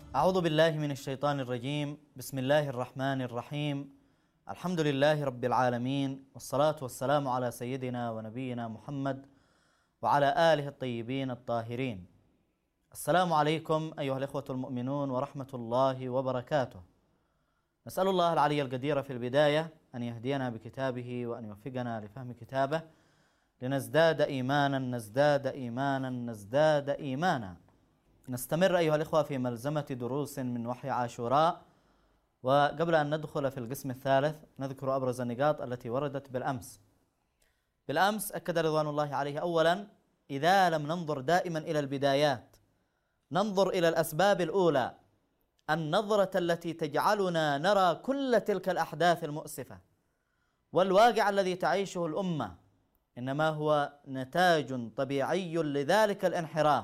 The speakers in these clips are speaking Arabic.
أعوذ بالله من الشيطان الرجيم. بسم الله الرحمن الرحيم. الحمد لله رب العالمين، والصلاة والسلام على سيدنا ونبينا محمد وعلى آله الطيبين الطاهرين. السلام عليكم أيها الإخوة المؤمنون ورحمة الله وبركاته. نسأل الله العلي القدير في البداية أن يهدينا بكتابه وأن يوفقنا لفهم كتابه لنزداد إيمانا نزداد إيمانا نزداد إيمانا. نستمر أيها الإخوة في ملزمة دروس من وحي عاشوراء، وقبل أن ندخل في القسم الثالث نذكر أبرز النقاط التي وردت بالأمس أكد رضوان الله عليه أولا: إذا لم ننظر دائما إلى البدايات ننظر إلى الأسباب الأولى، النظرة التي تجعلنا نرى كل تلك الأحداث المؤسفة والواقع الذي تعيشه الأمة إنما هو نتاج طبيعي لذلك الانحراف،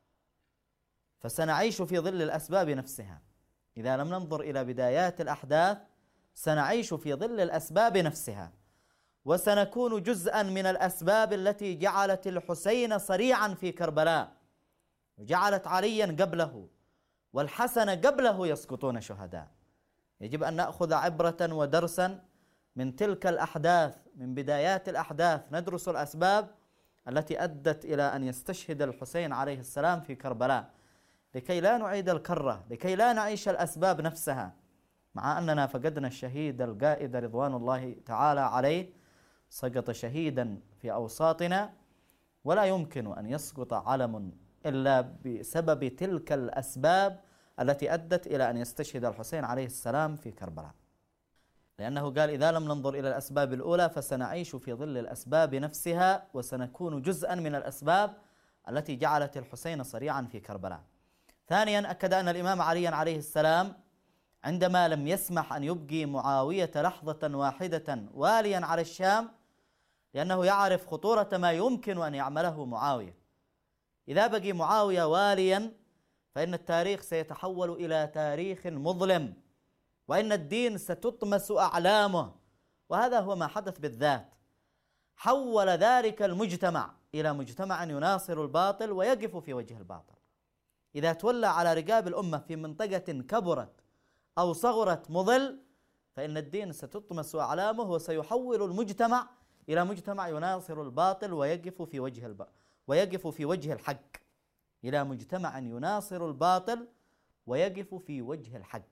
فسنعيش في ظل الأسباب نفسها. إذا لم ننظر إلى بدايات الأحداث سنعيش في ظل الأسباب نفسها، وسنكون جزءا من الأسباب التي جعلت الحسين صريعا في كربلاء، وجعلت عليا قبله والحسن قبله يسقطون شهداء. يجب أن نأخذ عبرة ودرسا من تلك الأحداث، من بدايات الأحداث، ندرس الأسباب التي أدت إلى أن يستشهد الحسين عليه السلام في كربلاء، لكي لا نعيد الكرة، لكي لا نعيش الأسباب نفسها، مع أننا فقدنا الشهيد القائد رضوان الله تعالى عليه، سقط شهيدا في أوساطنا، ولا يمكن أن يسقط علم إلا بسبب تلك الأسباب التي أدت إلى أن يستشهد الحسين عليه السلام في كربلاء، لأنه قال: إذا لم ننظر إلى الأسباب الأولى فسنعيش في ظل الأسباب نفسها، وسنكون جزءا من الأسباب التي جعلت الحسين صريعا في كربلاء. ثانيا أكد أن الإمام علي عليه السلام عندما لم يسمح أن يبقي معاوية لحظة واحدة واليا على الشام، لأنه يعرف خطورة ما يمكن أن يعمله معاوية. إذا بقي معاوية واليا فإن التاريخ سيتحول إلى تاريخ مظلم، وإن الدين ستطمس أعلامه، وهذا هو ما حدث بالذات. حول ذلك المجتمع إلى مجتمع يناصر الباطل ويقف في وجه الباطل. إذا تولى على رقاب الأمة في منطقة كبرت أو صغرت مظل، فإن الدين ستطمس أعلامه وسيحول المجتمع إلى مجتمع يناصر الباطل ويقف في وجه الحق، إلى مجتمع يناصر الباطل ويقف في وجه الحق.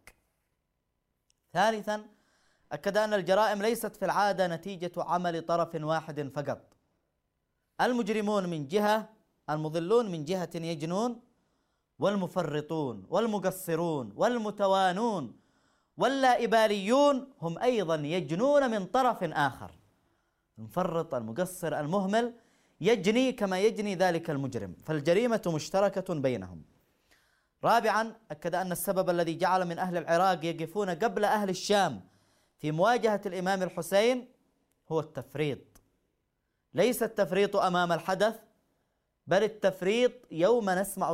ثالثا أكد أن الجرائم ليست في العادة نتيجة عمل طرف واحد فقط. المجرمون من جهة، المضلون من جهة يجنون، والمفرطون والمقصرون والمتوانون واللائباليون هم أيضا يجنون من طرف آخر. المفرط، المقصر، المهمل يجني كما يجني ذلك المجرم، فالجريمة مشتركة بينهم. رابعا أكد أن السبب الذي جعل من أهل العراق يقفون قبل أهل الشام في مواجهة الإمام الحسين هو التفريط. ليس التفريط أمام الحدث، بل التفريط يوم نسمع